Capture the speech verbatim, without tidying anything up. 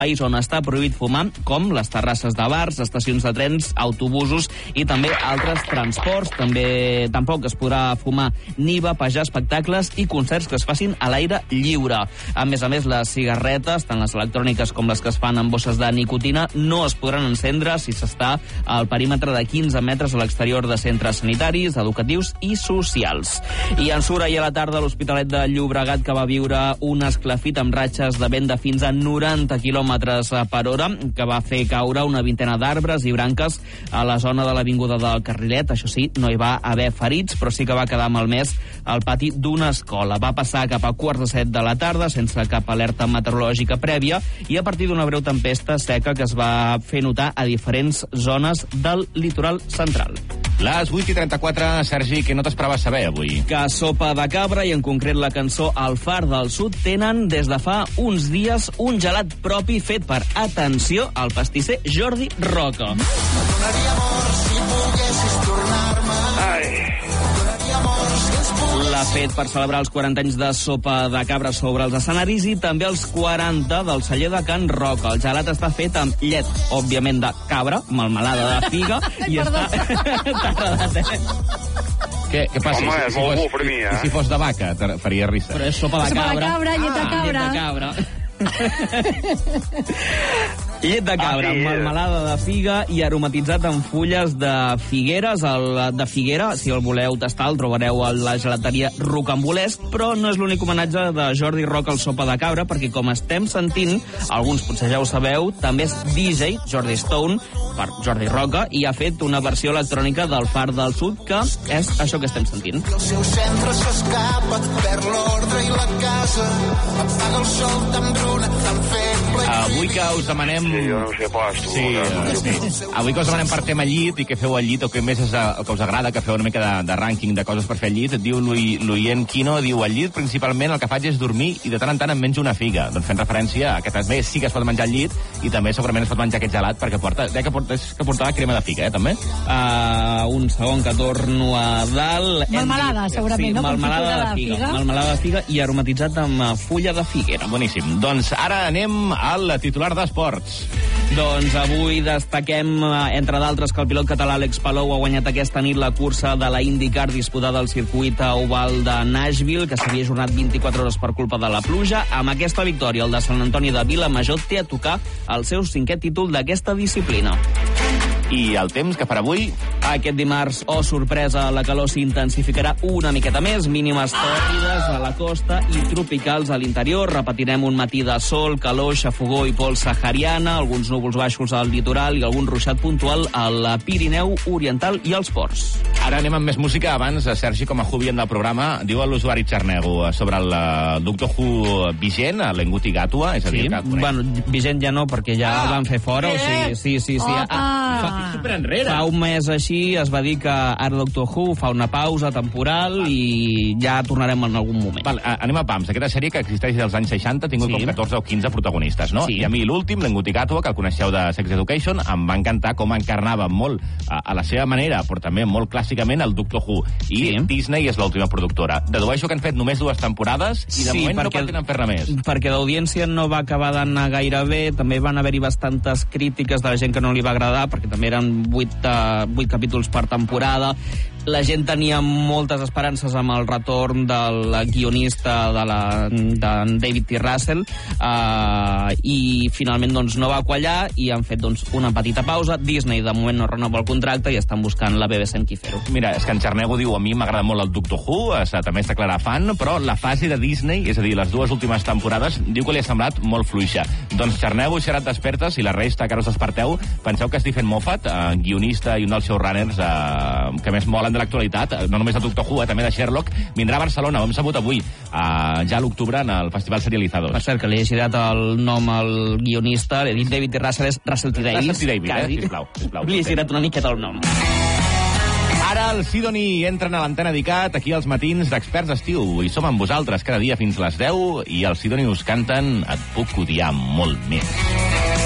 país on està prohibit fumar, com les terrasses de bars, estacions de trens, autobusos i també altres transports. També tampoc es podrà fumar ni vapejar espectacles i concerts que es facin a l'aire lliure. A més a més, les cigarretes, tant les electròniques com les que es fan amb bosses de nicotina, no es podran encendre si s'està al perímetre de quinze metres a l'exterior de centres sanitaris, educatius i socials. I en surt ahir a la tarda l'Hospitalet de Llobregat, que va viure un esclafit amb ratxes de vent de fins a noranta quilòmetres per hora, que va fer caure una vintena d'arbres i branques a la zona de l'avinguda del Carrilet. Això sí, no hi va haver ferits, però sí que va quedar malmès al pati d'una escola. Va passar cap a quarts de set de la tarda, sense cap alerta meteorològica prèvia, i a partir d'una breu tempesta seca que es va fer notar a diferents zones del litoral central. Les vuit i trenta-quatre, Sergi, què no t'esperaves saber avui? Que Sopa de Cabra, i en concret la cançó El Far del Sud, tenen des de fa uns dies un gelat propi fet per, atenció, el pastisser Jordi Roca. Ai... L'ha fet per celebrar els quaranta anys de Sopa de Cabra sobre els escenaris i també els quaranta del celler de Can Roca. El gelat està fet amb llet, òbviament, de cabra, melmelada de figa, i està tarradat, eh? Què, què passa? Home, I, és si molt fos, bo per mi, eh? I si fos de vaca, te faria risa. Però és sopa de Sopa de cabra. cabra, llet de Ah, cabra. llet de cabra. Llet de cabra, Ah, sí. amb melmelada de figa i aromatitzat amb fulles de figueres. El de figuera, si el voleu tastar, el trobareu a la gelateria Rocambolesc, però no és l'únic homenatge de Jordi Roca al Sopa de Cabra, perquè com estem sentint, alguns potser ja ho sabeu, també és D J, Jordi Stone, per Jordi Roca, i ha fet una versió electrònica del Far del Sud, que és això que estem sentint. El seu centre s'escapa, perd l'ordre i la casa, apaga el sol tan bruna, tan feble. Avui que us demanem... Sí, jo no ho sé pas, tu. Sí, eh, sí. Avui que us demanem per tema llit i què feu al llit o què més és el que us agrada, que feu una mica de, de rànquing de coses per fer al llit, et diu l'oient Quino, diu, al llit principalment el que faig és dormir i de tant en tant em menjo una figa. Doncs fent referència a que també sí que es pot menjar al llit i també segurament es pot menjar aquest gelat perquè porta... Deia que, porta, que portava crema de figa, eh, també? Uh, un segon que torno a dalt. Melmelada, segurament, sí, no? Melmelada de figa. figa. Melmelada de figa i aromatitzat amb fulla de figuera. Boníssim. Doncs ara anem al titular d'esports. Doncs avui destaquem, entre d'altres, que el pilot català Àlex Palou ha guanyat aquesta nit la cursa de la IndyCar disputada al circuit oval de Nashville, que s'havia ajornat vint-i-quatre hores per culpa de la pluja. Amb aquesta victòria, el de Sant Antoni de Vilamajor té a tocar el seu cinquè títol d'aquesta disciplina. I el temps que farà avui? Aquest dimarts, oh sorpresa, la calor s'intensificarà una miqueta més, mínimes tòrrides a la costa i tropicals a l'interior. Repetirem un matí de sol, calor, xafogó i pols sahariana, alguns núvols baixos al litoral i algun ruixat puntual al Pirineu Oriental i als ports. Ara anem amb més música. Abans, Sergi, com a Jubian del programa, diu a l'usuari Xarnego sobre el uh, Doctor Who vigent, l'Enguti Gatua, és a dir, Sí? que coneix. Bueno, vigent ja no, perquè ja Ah, el van fer fora. O sigui, sí, sí, sí. Opa! Ah, Super enrere. fa un mes així es va dir que ara Doctor Who fa una pausa temporal i ja tornarem en algun moment. Val, a- anem a Pams. Aquesta sèrie que existeix dels anys seixanta ha tingut Sí. com catorze o quinze protagonistes, no? Sí. I a mi l'últim, l'Enguti Gatua, que el coneixeu de Sex Education, em va encantar com encarnava molt a, a la seva manera, però també molt clàssicament el Doctor Who. I Sí. Disney és l'última productora. Dedueixo que han fet només dues temporades i de Sí, moment no perquè- pretenen fer res més. Perquè l'audiència no va acabar d'anar gaire bé, també van haver-hi bastantes crítiques de la gent que no li va agradar, perquè també eren vuit, uh, vuit capítols per temporada. La gent tenia moltes esperances amb el retorn del guionista de, la, de David T. Russell uh, i finalment doncs, no va quallar i han fet doncs, una petita pausa. Disney de moment no renova el contracte i estan buscant la B B C en qui fer-ho. Mira, és que en Xarnego diu, a mi m'agrada molt el Doctor Who, es, també es declara fan, però la fase de Disney, és a dir, les dues últimes temporades, diu que li ha semblat molt fluixa. Doncs Xarnego i Xerat despertes, i la resta, que ara us desperteu, penseu que Stephen Moffat, eh, guionista i un dels showrunners eh, que més molen de l'actualitat, no només de Doctor Who, eh, també de Sherlock, vindrà a Barcelona, ho hem sabut avui, eh, ja a l'octubre, en el Festival Serializados. Per cert, que li he girat el nom al guionista, l'he dit David T. Russell, és Russell T. Davis. Russell T. Davis, quasi. eh? Sisplau, sisplau. Li he girat una miqueta el nom. Ara el Sidoni entren a l'antena dedicat aquí als matins d'Experts Estiu i som amb vosaltres cada dia fins les deu i el Sidoni us canten Et puc odiar molt més.